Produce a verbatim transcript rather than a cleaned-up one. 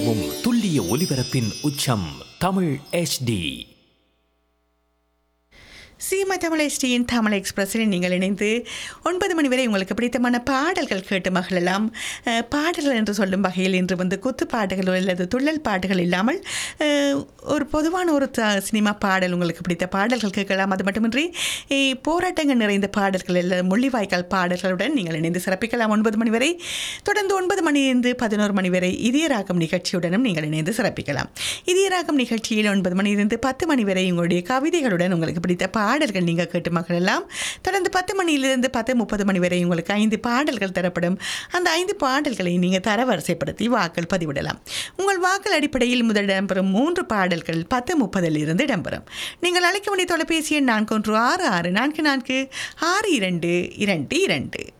மணித்தியாலமும் துல்லிய ஒலிபரப்பின் உச்சம் தமிழ் எச் டி. சீமா தமிழ் எஸ்டியின் தமிழ் எக்ஸ்பிரஸில் நீங்கள் இணைந்து ஒன்பது மணி வரை உங்களுக்கு பிடித்தமான பாடல்கள் கேட்டு மகிழலாம். பாடல்கள் என்று சொல்லும் வகையில் இன்று வந்து குத்து பாட்டுகள் அல்லது துள்ளல் பாட்டுகள் இல்லாமல் ஒரு பொதுவான ஒரு சினிமா பாடல் உங்களுக்கு பிடித்த பாடல்கள் கேட்கலாம். அது மட்டுமின்றி போராட்டங்கள் நிறைந்த பாடல்கள் அல்லது முள்ளிவாய்க்கால் பாடல்களுடன் நீங்கள் இணைந்து சிறப்பிக்கலாம் ஒன்பது மணி வரை. தொடர்ந்து ஒன்பது மணியிலிருந்து பதினோரு மணி வரை இதய ராகம் நிகழ்ச்சியுடனும் நீங்கள் இணைந்து சிறப்பிக்கலாம். இதய ராகம் நிகழ்ச்சியில் ஒன்பது மணியிலிருந்து பத்து மணி வரை உங்களுடைய கவிதைகளுடன் உங்களுக்கு பிடித்த பாடல்கள் நீங்கள் கேட்டு மகிழலாம். தொடர்ந்து பத்து மணியிலிருந்து பத்து முப்பது மணி வரை உங்களுக்கு ஐந்து பாடல்கள் தரப்படும். அந்த ஐந்து பாடல்களை நீங்கள் தரவரிசைப்படுத்தி வாக்கள் பதிவிடலாம். உங்கள் வாக்கள் அடிப்படையில் முதல் இடம்பெறும் மூன்று பாடல்கள் பத்து முப்பதில் இருந்து இடம்பெறும். நீங்கள் அழைக்க வேண்டிய தொலைபேசி எண் நான்கு ஒன்று ஆறு ஆறு நான்கு நான்கு ஆறு இரண்டு இரண்டு இரண்டு.